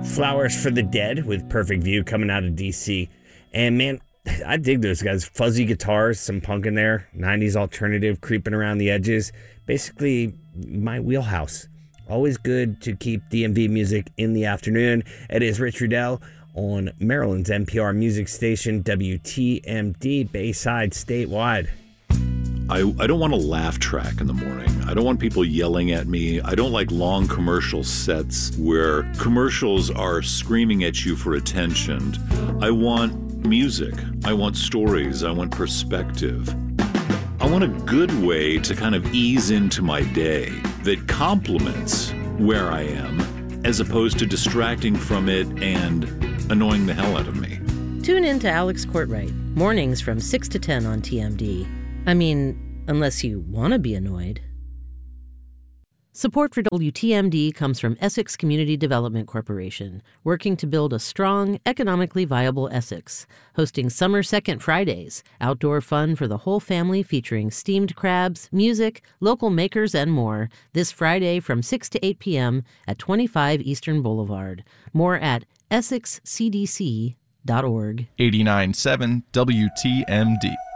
Flowers for the Dead with Perfect View coming out of DC. And man, I dig those guys. Fuzzy guitars, some punk in there, 90s alternative creeping around the edges. Basically, my wheelhouse. Always good to keep DMV music in the afternoon. It is Rich Riddell on Maryland's NPR music station, WTMD, Bayside, statewide. I don't want a laugh track in the morning. I don't want people yelling at me. I don't like long commercial sets where commercials are screaming at you for attention. I want music. I want stories. I want perspective. I want a good way to kind of ease into my day that complements where I am as opposed to distracting from it and annoying the hell out of me. Tune in to Alex Courtwright, mornings from 6 to 10 on TMD. I mean, unless you want to be annoyed. Support for WTMD comes from Essex Community Development Corporation, working to build a strong, economically viable Essex, hosting Summer Second Fridays, outdoor fun for the whole family featuring steamed crabs, music, local makers, and more, this Friday from 6 to 8 p.m. at 25 Eastern Boulevard. More at essexcdc.org. 89.7 WTMD.